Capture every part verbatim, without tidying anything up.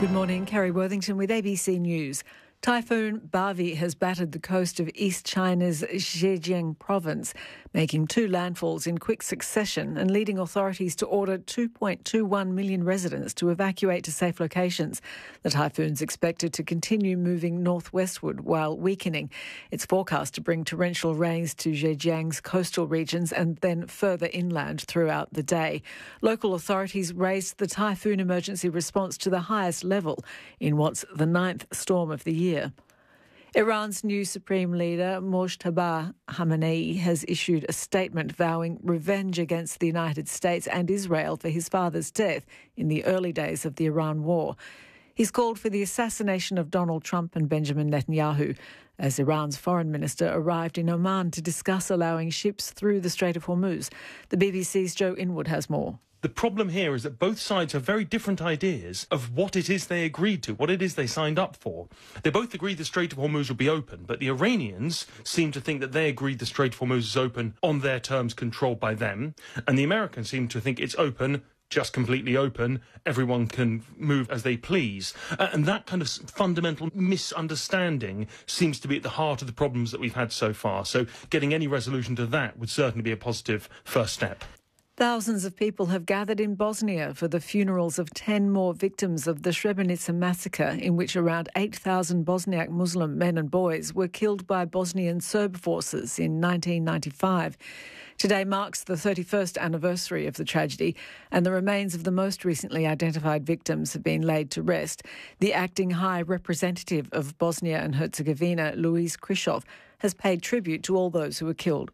Good morning, Kerry Worthington with A B C News. Typhoon Bavi has battered the coast of East China's Zhejiang province, making two landfalls in quick succession and leading authorities to order two point two one million residents to evacuate to safe locations. The typhoon's expected to continue moving northwestward while weakening. It's forecast to bring torrential rains to Zhejiang's coastal regions and then further inland throughout the day. Local authorities raised the typhoon emergency response to the highest level in what's the ninth storm of the year. Iran's new Supreme Leader, Mojtaba Khamenei, has issued a statement vowing revenge against the United States and Israel for his father's death in the early days of the Iran war. He's called for the assassination of Donald Trump and Benjamin Netanyahu as Iran's foreign minister arrived in Oman to discuss allowing ships through the Strait of Hormuz. The B B C's Joe Inwood has more. The problem here is that both sides have very different ideas of what it is they agreed to, what it is they signed up for. They both agreed the Strait of Hormuz would be open, but the Iranians seem to think that they agreed the Strait of Hormuz is open on their terms controlled by them, and the Americans seem to think it's open, just completely open, everyone can move as they please. Uh, and that kind of fundamental misunderstanding seems to be at the heart of the problems that we've had so far. So getting any resolution to that would certainly be a positive first step. Thousands of people have gathered in Bosnia for the funerals of ten more victims of the Srebrenica massacre, in which around eight thousand Bosniak Muslim men and boys were killed by Bosnian Serb forces in nineteen ninety-five. Today marks the thirty-first anniversary of the tragedy, and the remains of the most recently identified victims have been laid to rest. The acting High Representative of Bosnia and Herzegovina, Luis Krisov, has paid tribute to all those who were killed.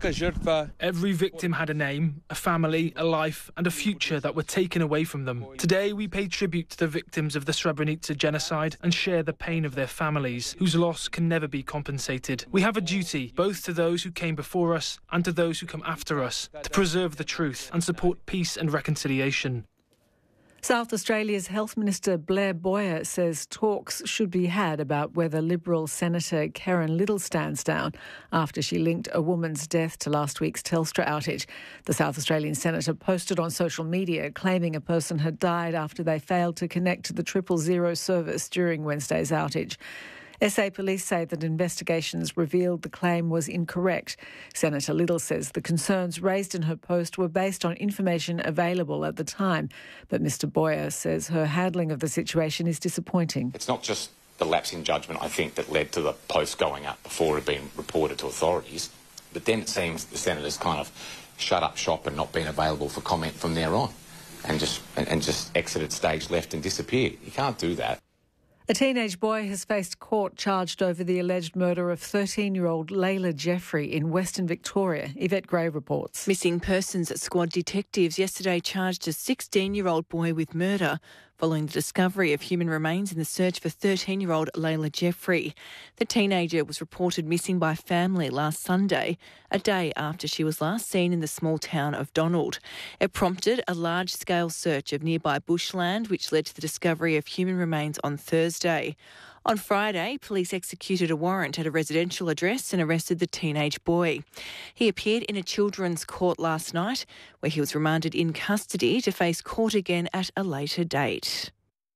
Every victim had a name, a family, a life and a future that were taken away from them. Today we pay tribute to the victims of the Srebrenica genocide and share the pain of their families, whose loss can never be compensated. We have a duty, both to those who came before us and to those who come after us, to preserve the truth and support peace and reconciliation. South Australia's Health Minister Blair Boyer says talks should be had about whether Liberal Senator Karen Little stands down after she linked a woman's death to last week's Telstra outage. The South Australian senator posted on social media claiming a person had died after they failed to connect to the triple zero service during Wednesday's outage. S A police say that investigations revealed the claim was incorrect. Senator Little says the concerns raised in her post were based on information available at the time. But Mr Boyer says her handling of the situation is disappointing. It's not just the lapse in judgment, I think, that led to the post going up before it had been reported to authorities. But then it seems the senator's kind of shut up shop and not been available for comment from there on and just, and, and just exited stage left and disappeared. You can't do that. A teenage boy has faced court charged over the alleged murder of thirteen-year-old Layla Jeffrey in Western Victoria. Yvette Gray reports. Missing Persons Squad detectives yesterday charged a sixteen-year-old boy with murder following the discovery of human remains in the search for thirteen-year-old Layla Jeffrey. The teenager was reported missing by family last Sunday, a day after she was last seen in the small town of Donald. It prompted a large-scale search of nearby bushland, which led to the discovery of human remains on Thursday. On Friday, police executed a warrant at a residential address and arrested the teenage boy. He appeared in a children's court last night, where he was remanded in custody to face court again at a later date.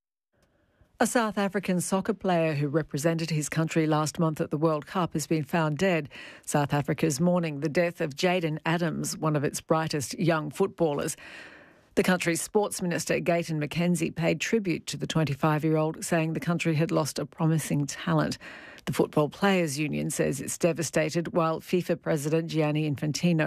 A South African soccer player who represented his country last month at the World Cup has been found dead. South Africa is mourning the death of Jaden Adams, one of its brightest young footballers. The country's sports minister, Gayton McKenzie, paid tribute to the twenty-five-year-old, saying the country had lost a promising talent. The Football Players Union says it's devastated, while FIFA President Gianni Infantino